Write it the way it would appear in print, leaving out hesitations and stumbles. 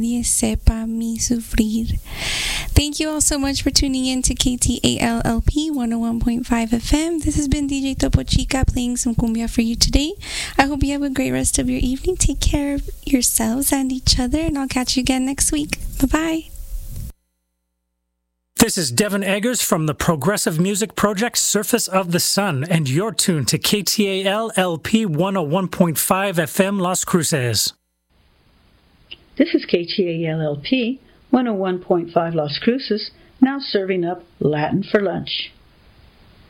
Nadie sepa mi sufrir. Thank you all so much for tuning in to KTALLP 101.5 FM. This has been DJ Topo Chica playing some cumbia for you today. I hope you have a great rest of your evening. Take care of yourselves and each other, and I'll catch you again next week. Bye-bye. This is Devin Eggers from the progressive music project Surface of the Sun, and you're tuned to KTAL-LP 101.5 FM Las Cruces. This is KTAL-LP 101.5 Las Cruces, now serving up Latin for lunch.